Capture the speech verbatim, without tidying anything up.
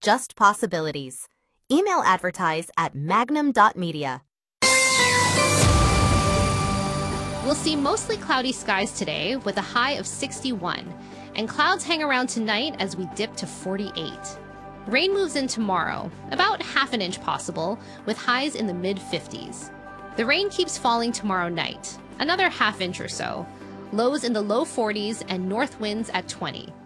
just possibilities. Email advertise at magnum dot media. We'll see mostly cloudy skies today with a high of sixty-one, and clouds hang around tonight as we dip to forty-eight. Rain moves in tomorrow, about half an inch possible, with highs in the mid fifties. The rain keeps falling tomorrow night, another half inch or so, lows in the low forties and north winds at twenty.